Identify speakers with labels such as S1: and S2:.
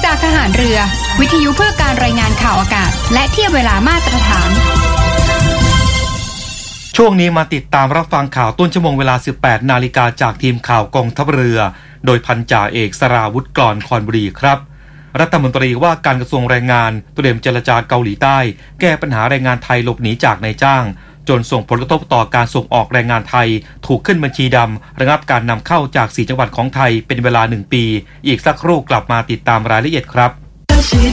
S1: จากทหารเรือวิทยุเพื่อการรายงานข่าวอากาศและเทียบเวลามาตรฐาน
S2: ช่วงนี้มาติดตามรับฟังข่าวต้นชั่วโมงเวลา 18 นาฬิกาจากทีมข่าวกองทัพเรือโดยพันจ่าเอกสราวุธกลอนคอนบุรีครับรัฐมนตรีว่าการกระทรวงแรงงานเตรียมเจรจาเกาหลีใต้แก้ปัญหาแรงงานไทยหลบหนีจากนายจ้างจนส่งผลกระทบต่อการส่งออกแรงงานไทยถูกขึ้นบัญชีดำระงับการนำเข้าจาก4จังหวัดของไทยเป็นเวลา1ปีอีกสักครู่กลับมาติดตามรายละเอียดครับ